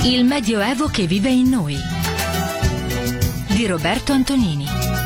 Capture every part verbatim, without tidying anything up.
Il Medioevo che vive in noi di Roberto Antonini.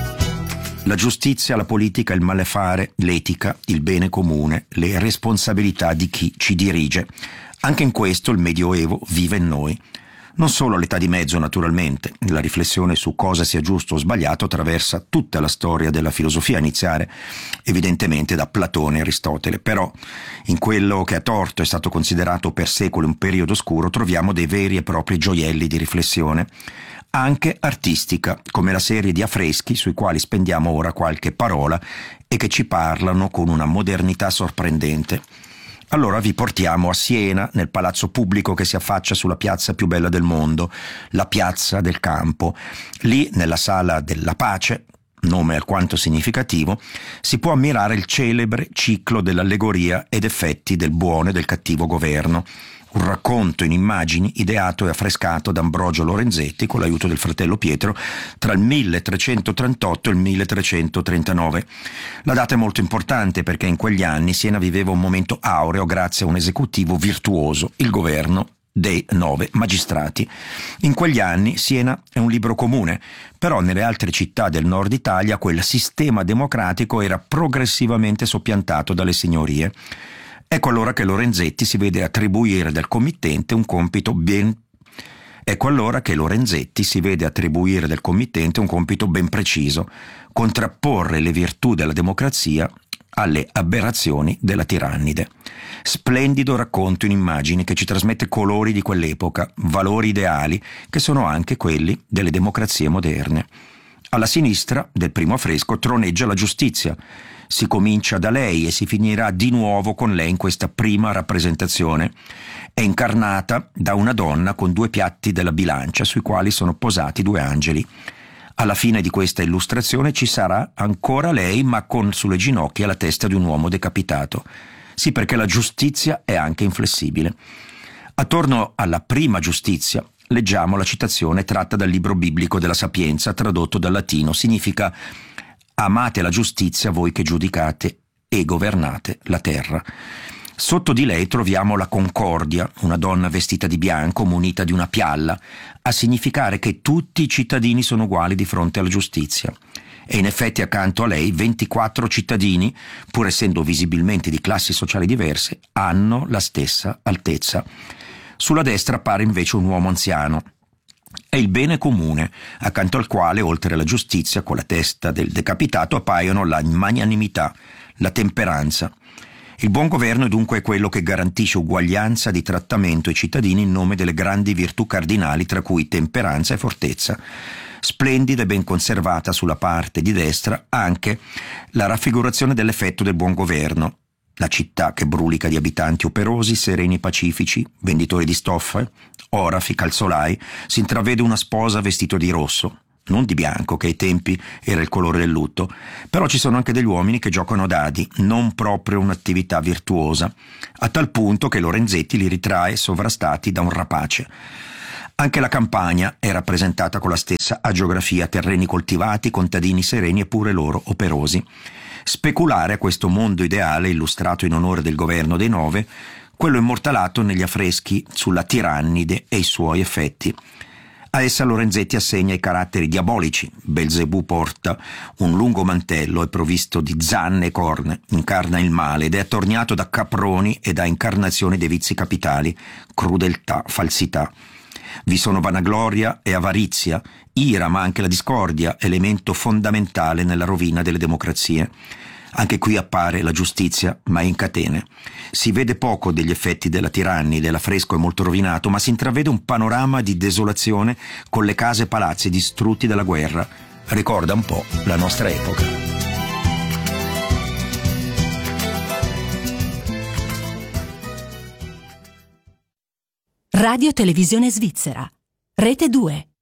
La giustizia, la politica, il malefare, l'etica, il bene comune, le responsabilità di chi ci dirige. Anche in questo il Medioevo vive in noi. Non solo all'età di mezzo, naturalmente. La riflessione su cosa sia giusto o sbagliato attraversa tutta la storia della filosofia, a iniziare evidentemente da Platone e Aristotele. Però in quello che a torto è stato considerato per secoli un periodo oscuro troviamo dei veri e propri gioielli di riflessione, anche artistica, come la serie di affreschi sui quali spendiamo ora qualche parola e che ci parlano con una modernità sorprendente. Allora vi portiamo a Siena, nel palazzo pubblico che si affaccia sulla piazza più bella del mondo, la Piazza del Campo. Lì, nella Sala della Pace, nome alquanto significativo, si può ammirare il celebre ciclo dell'allegoria ed effetti del buono e del cattivo governo. Un racconto in immagini ideato e affrescato da Ambrogio Lorenzetti con l'aiuto del fratello Pietro tra il milletrecentotrentotto e il milletrecentotrentanove. La data è molto importante perché in quegli anni Siena viveva un momento aureo grazie a un esecutivo virtuoso, il governo dei nove magistrati. In quegli anni Siena è un libro comune, però nelle altre città del nord Italia quel sistema democratico era progressivamente soppiantato dalle signorie. Ecco allora che Lorenzetti si vede attribuire dal committente un compito ben Ecco allora che Lorenzetti si vede attribuire dal committente un compito ben preciso: contrapporre le virtù della democrazia alle aberrazioni della tirannide. Splendido racconto in immagini che ci trasmette colori di quell'epoca, valori ideali che sono anche quelli delle democrazie moderne. Alla sinistra del primo affresco troneggia la giustizia. Si comincia da lei e si finirà di nuovo con lei in questa prima rappresentazione. È incarnata da una donna con due piatti della bilancia sui quali sono posati due angeli. Alla fine di questa illustrazione ci sarà ancora lei, ma con sulle ginocchia la testa di un uomo decapitato. Sì, perché la giustizia è anche inflessibile. Attorno alla prima giustizia leggiamo la citazione tratta dal libro biblico della Sapienza, tradotto dal latino. Significa: amate la giustizia voi che giudicate e governate la terra. Sotto di lei troviamo la Concordia, una donna vestita di bianco munita di una pialla, a significare che tutti i cittadini sono uguali di fronte alla giustizia. E in effetti accanto a lei ventiquattro cittadini, pur essendo visibilmente di classi sociali diverse, hanno la stessa altezza. Sulla destra appare invece un uomo anziano. È il bene comune, accanto al quale, oltre alla giustizia, con la testa del decapitato, appaiono la magnanimità, la temperanza. Il buon governo è dunque quello che garantisce uguaglianza di trattamento ai cittadini in nome delle grandi virtù cardinali, tra cui temperanza e fortezza. Splendida e ben conservata sulla parte di destra anche la raffigurazione dell'effetto del buon governo. La città che brulica di abitanti operosi, sereni e pacifici, venditori di stoffe, orafi, calzolai, si intravede una sposa vestita di rosso, non di bianco, che ai tempi era il colore del lutto. Però ci sono anche degli uomini che giocano a dadi, non proprio un'attività virtuosa, a tal punto che Lorenzetti li ritrae sovrastati da un rapace. Anche la campagna è rappresentata con la stessa agiografia: terreni coltivati, contadini sereni e pure loro operosi. Speculare a questo mondo ideale, illustrato in onore del governo dei nove, quello immortalato negli affreschi sulla tirannide e i suoi effetti. A essa Lorenzetti assegna i caratteri diabolici. Belzebù porta un lungo mantello, è provvisto di zanne e corna, incarna il male ed è attorniato da caproni e da incarnazioni dei vizi capitali: crudeltà, falsità. Vi sono vanagloria e avarizia, ira, ma anche la discordia, elemento fondamentale nella rovina delle democrazie. Anche qui appare la giustizia, ma in catene. Si vede poco degli effetti della tirannide, l'affresco è molto rovinato, ma si intravede un panorama di desolazione con le case e palazzi distrutti dalla guerra. Ricorda un po' la nostra epoca. Radio Televisione Svizzera, Rete due.